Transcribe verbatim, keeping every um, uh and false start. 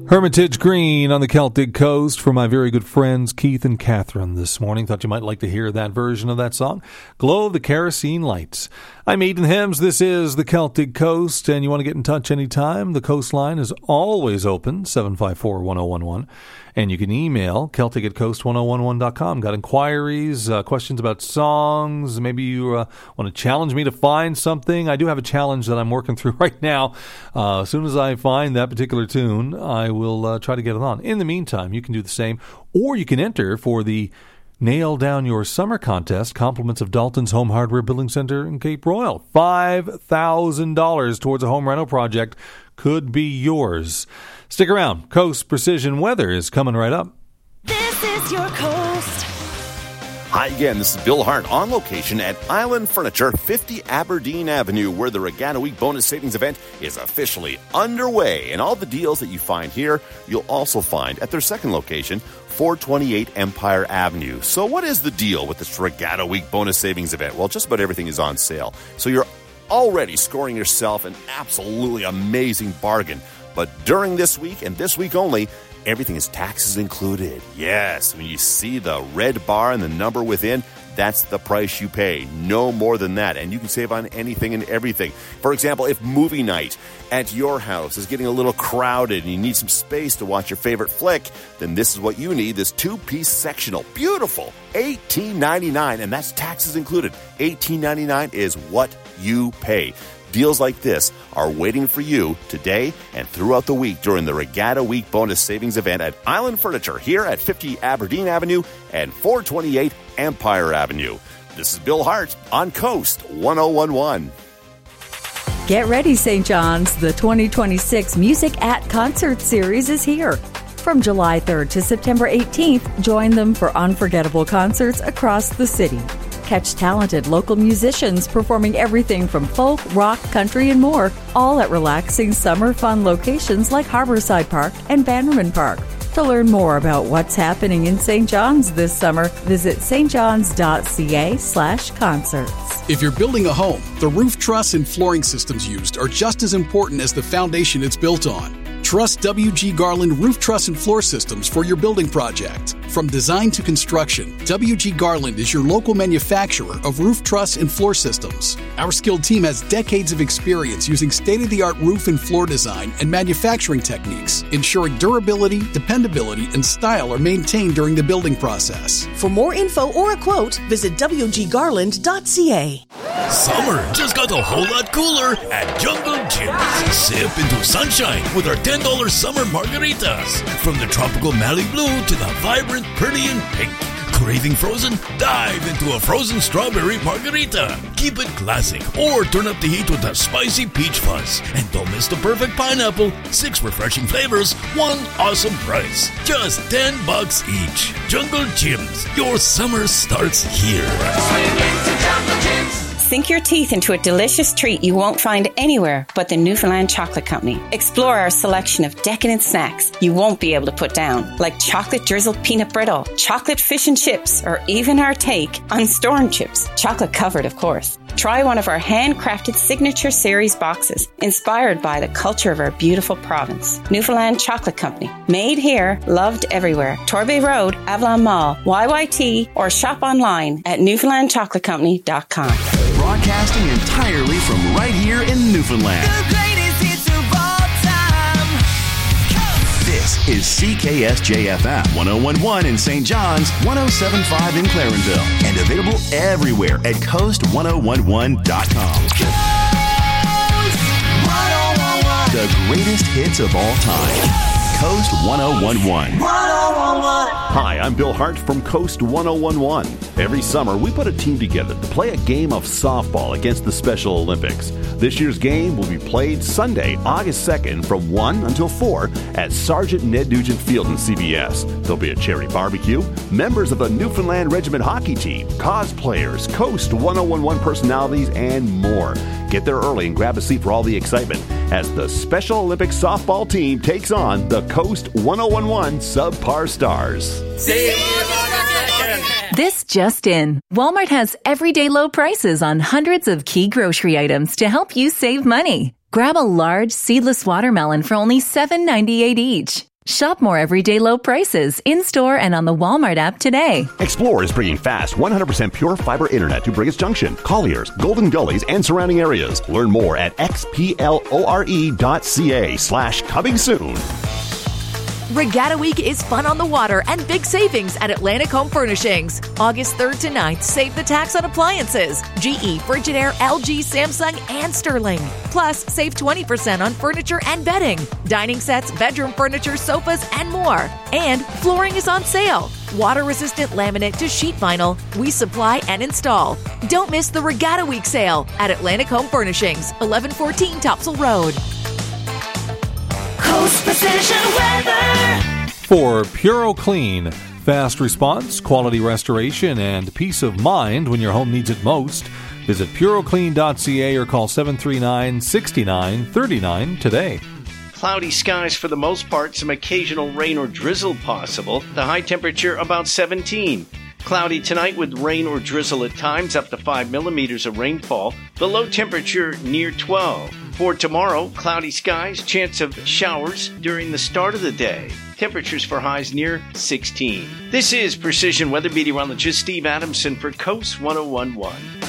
Hermitage Green on the Celtic Coast for my very good friends Keith and Catherine this morning. Thought you might like to hear that version of that song. Glow of the Kerosene Lights. I'm Aidan Hems. This is the Celtic Coast, and you want to get in touch anytime. The coastline is always open, seven five four, one oh one one. And you can email Celtic at coast ten eleven dot com. Got inquiries, uh, questions about songs. Maybe you uh, want to challenge me to find something. I do have a challenge that I'm working through right now. Uh, as soon as I find that particular tune, I will uh, try to get it on. In the meantime, you can do the same, or you can enter for the Nail Down Your Summer Contest, compliments of Dalton's Home Hardware Building Center in Cape Royal. five thousand dollars towards a home rental project could be yours. Stick around. Coast Precision Weather is coming right up. This is your Coast. Hi again, this is Bill Hart on location at Island Furniture, fifty Aberdeen Avenue, where the Regatta Week bonus savings event is officially underway. And all the deals that you find here, you'll also find at their second location, four twenty-eight Empire Avenue. So what is the deal with this Regatta Week bonus savings event? Well, just about everything is on sale. So you're already scoring yourself an absolutely amazing bargain. But during this week, and this week only, everything is taxes included. Yes, when you see the red bar and the number within, that's the price you pay. No more than that. And you can save on anything and everything. For example, if movie night at your house is getting a little crowded and you need some space to watch your favorite flick, then this is what you need, this two-piece sectional. Beautiful. eighteen ninety-nine, and that's taxes included. eighteen ninety-nine is what you pay. Deals like this are waiting for you today and throughout the week during the Regatta Week bonus savings event at Island Furniture here at fifty Aberdeen Avenue and four twenty-eight Empire Avenue. This is Bill Hart on Coast ten eleven. Get ready, Saint John's. The twenty twenty-six Music at Concert Series is here. From July third to September eighteenth, join them for unforgettable concerts across the city. Catch talented local musicians performing everything from folk, rock, country, and more, all at relaxing summer fun locations like Harborside Park and Bannerman Park. To learn more about what's happening in Saint John's this summer, visit stjohns.ca slash concerts. If you're building a home, the roof truss and flooring systems used are just as important as the foundation it's built on. Trust W G Garland Roof Truss and Floor Systems for your building project. From design to construction, W G Garland is your local manufacturer of roof truss and floor systems. Our skilled team has decades of experience using state-of-the-art roof and floor design and manufacturing techniques, ensuring durability, dependability, and style are maintained during the building process. For more info or a quote, visit w g garland dot c a. Summer just got a whole lot cooler at Jungle Gyms. Sip into sunshine with our ten dollars summer margaritas. From the tropical Malibu blue to the vibrant Persian pink. Craving frozen? Dive into a frozen strawberry margarita. Keep it classic or turn up the heat with a spicy peach fuzz. And don't miss the perfect pineapple. Six refreshing flavors, one awesome price. Just ten bucks each. Jungle Gyms. Your summer starts here. Swing into Jungle Gyms. Sink your teeth into a delicious treat you won't find anywhere but the Newfoundland Chocolate Company. Explore our selection of decadent snacks you won't be able to put down, like chocolate drizzled peanut brittle, chocolate fish and chips, or even our take on storm chips, chocolate covered, of course. Try one of our handcrafted signature series boxes, inspired by the culture of our beautiful province. Newfoundland Chocolate Company. Made here, loved everywhere. Torbay Road, Avalon Mall, Y Y T, or shop online at newfoundland chocolate company dot com. Broadcasting entirely from right here in Newfoundland. The greatest hits of all time. Coast. This is C K S J F M ten eleven in Saint John's, ten seventy-five in Clarenville, and available everywhere at coast ten eleven dot com. Coast ten eleven. The greatest hits of all time. Coast ten eleven. Hi, I'm Bill Hart from Coast ten eleven. Every summer, we put a team together to play a game of softball against the Special Olympics. This year's game will be played Sunday, August second from one until four at Sergeant Ned Nugent Field in C B S. There'll be a cherry barbecue, members of the Newfoundland Regiment hockey team, cosplayers, Coast ten eleven personalities, and more. Get there early and grab a seat for all the excitement as the Special Olympics softball team takes on the Coast ten eleven Subpar Stars. This just in. Walmart has everyday low prices on hundreds of key grocery items to help you save money. Grab a large seedless watermelon for only seven ninety-eight each. Shop more everyday low prices in-store and on the Walmart app today. Explore is bringing fast one hundred percent pure fiber internet to Brigus Junction, Colliers, Golden Gullies, and surrounding areas. Learn more at xplore.ca slash coming soon. Regatta Week is fun on the water and big savings at Atlantic Home Furnishings. August third to ninth, save the tax on appliances. G E, Frigidaire, L G, Samsung, and Sterling. Plus, save twenty percent on furniture and bedding, dining sets, bedroom furniture, sofas, and more. And flooring is on sale. Water-resistant laminate to sheet vinyl, we supply and install. Don't miss the Regatta Week sale at Atlantic Home Furnishings, eleven fourteen Topsail Road. Coast Precision Weather. For Puro Clean, fast response, quality restoration, and peace of mind when your home needs it most, visit puro clean dot c a or call seven three nine, six nine three nine today. Cloudy skies for the most part, some occasional rain or drizzle possible. The high temperature about seventeen. Cloudy tonight with rain or drizzle at times, up to five millimeters of rainfall. The low temperature near twelve. For tomorrow, cloudy skies, chance of showers during the start of the day. Temperatures for highs near sixteen. This is Precision Weather Meteorologist Steve Adamson for Coast one oh one point one.